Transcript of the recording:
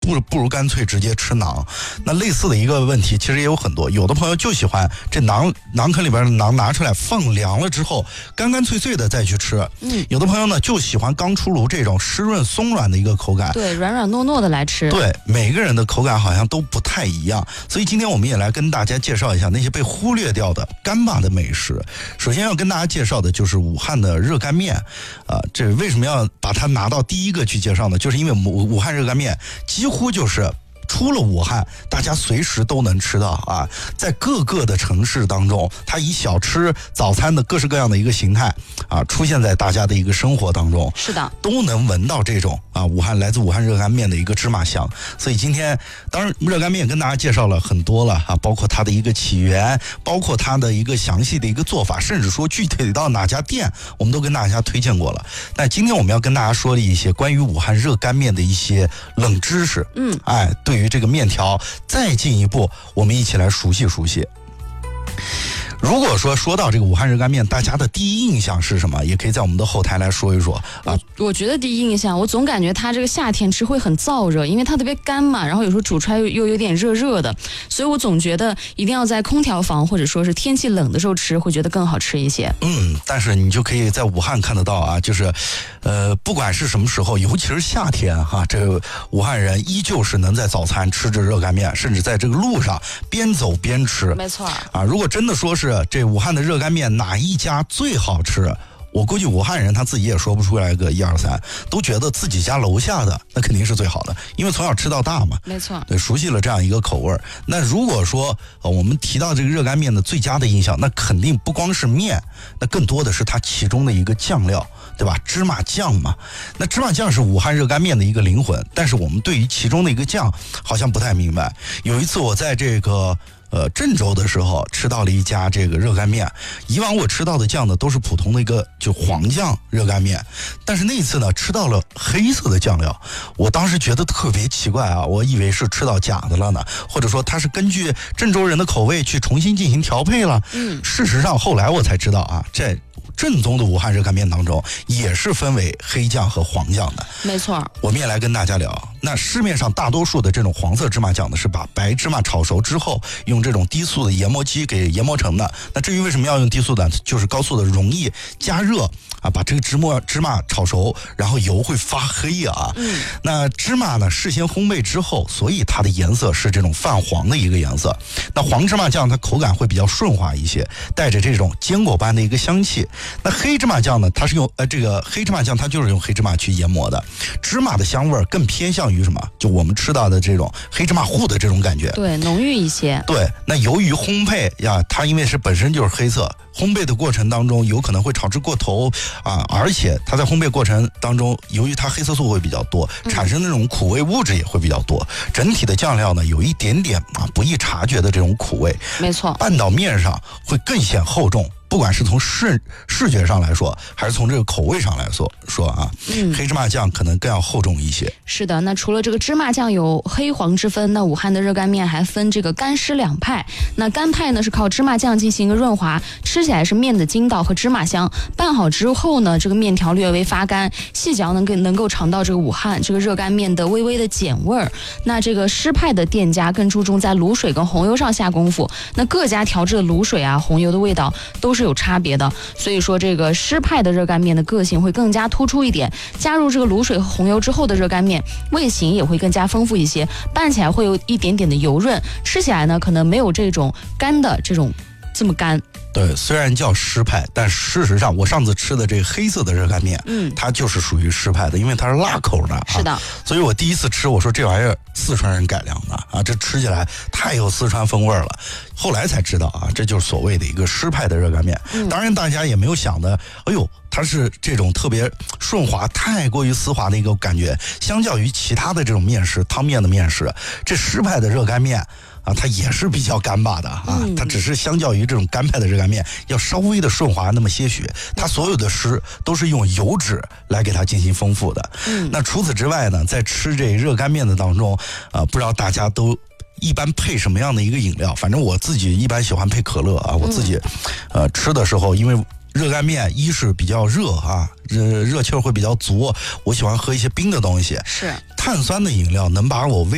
不如干脆直接吃馕。那类似的一个问题其实也有很多，有的朋友就喜欢这馕坑里边的馕拿出来放凉了之后干干脆脆的再去吃，有的朋友呢就喜欢刚出炉这种湿润松软的一个口感， 对，软软糯糯的来吃。 对，每个人的口感好像都不太一样，所以今天我们也来跟大家介绍一下那些被忽略掉的干巴的美食。首先要跟大家介绍的就是武汉的热干面，这为什么要把它拿到第一个去介绍呢？就是因为武汉热干面几乎就是出了武汉大家随时都能吃到啊，在各个的城市当中，它以小吃早餐的各式各样的一个形态啊，出现在大家的一个生活当中， 是的， 都能闻到这种来自武汉热干面的一个芝麻香。所以今天当然热干面跟大家介绍了很多了啊，包括它的一个起源，包括它的一个详细的一个做法，甚至说具体到哪家店我们都跟大家推荐过了。但今天我们要跟大家说的一些关于武汉热干面的一些冷知识，对于这个面条再进一步我们一起来熟悉熟悉。如果说到这个武汉热干面，大家的第一印象是什么？也可以在我们的后台来说一说啊。 我觉得第一印象，我总感觉它这个夏天吃会很燥热，因为它特别干嘛，然后有时候煮出来又有点热热的，所以我总觉得一定要在空调房或者说是天气冷的时候吃，会觉得更好吃一些。 但是你就可以在武汉看得到啊，就是不管是什么时候，尤其是夏天哈，这个武汉人依旧是能在早餐吃着热干面，甚至在这个路上边走边吃。 没错啊，如果真的说是这武汉的热干面哪一家最好吃，我估计武汉人他自己也说不出来个1、2、3，都觉得自己家楼下的那肯定是最好的，因为从小吃到大嘛。 没错， 对，熟悉了这样一个口味。那如果说我们提到这个热干面的最佳的印象，那肯定不光是面，那更多的是它其中的一个酱料，对吧？芝麻酱嘛，那芝麻酱是武汉热干面的一个灵魂，但是我们对于其中的一个酱好像不太明白。有一次我在这个郑州的时候吃到了一家这个热干面，以往我吃到的酱呢都是普通的一个就黄酱热干面，但是那一次呢吃到了黑色的酱料，我当时觉得特别奇怪啊，我以为是吃到假的了呢，或者说它是根据郑州人的口味去重新进行调配了。事实上后来我才知道啊，这正宗的武汉热干面当中也是分为黑酱和黄酱的。 没错， 我们也来跟大家聊，那市面上大多数的这种黄色芝麻酱呢，是把白芝麻炒熟之后用这种低速的研磨机给研磨成的。那至于为什么要用低速的，就是高速的容易加热啊，把这个芝麻炒熟，然后油会发黑啊。那芝麻呢事先烘焙之后，所以它的颜色是这种泛黄的一个颜色。那黄芝麻酱它口感会比较顺滑一些，带着这种坚果般的一个香气。那黑芝麻酱呢，它是用这个黑芝麻酱它就是用黑芝麻去研磨的，芝麻的香味更偏向于什么？就我们吃到的这种黑芝麻糊的这种感觉， 对，浓郁一些。 对，那由于烘焙呀，它因为是本身就是黑色，烘焙的过程当中有可能会炒制过头啊，而且它在烘焙过程当中，由于它黑色素会比较多，产生那种苦味物质也会比较多，整体的酱料呢有一点点不易察觉的这种苦味， 没错， 拌到面上会更显厚重。不管是从视觉上来说，还是从这个口味上来说啊，黑芝麻酱可能更要厚重一些。 是的，那除了这个芝麻酱有黑黄之分，那武汉的热干面还分这个干湿两派。那干派呢是靠芝麻酱进行一个润滑，吃起来是面的筋道和芝麻香。拌好之后呢，这个面条略微发干，细嚼能够尝到这个武汉这个热干面的微微的碱味儿。那这个湿派的店家更注重在卤水跟红油上下功夫，那各家调制的卤水啊、红油的味道都是有差别的，所以说这个湿派的热干面的个性会更加突出一点。加入这个卤水和红油之后的热干面，味型也会更加丰富一些，拌起来会有一点点的油润，吃起来呢可能没有这种干的这么干。 对，虽然叫湿派，但事实上我上次吃的这个黑色的热干面，它就是属于湿派的，因为它是辣口的。 是的， 所以我第一次吃，我说这玩意儿四川人改良的啊，这吃起来太有四川风味了。后来才知道啊，这就是所谓的一个湿派的热干面。当然大家也没有想的，哎呦，它是这种特别顺滑、太过于丝滑的一个感觉。相较于其他的这种面食、汤面的面食，这湿派的热干面啊，它也是比较干巴的啊，它只是相较于这种干派的热干面要稍微的顺滑那么些许，它所有的湿都是用油脂来给它进行丰富的。那除此之外呢，在吃这热干面的当中，不知道大家都一般配什么样的一个饮料？反正我自己一般喜欢配可乐啊，我自己吃的时候，因为热干面一是比较热啊，热气会比较足，我喜欢喝一些冰的东西。 是碳酸的饮料能把我胃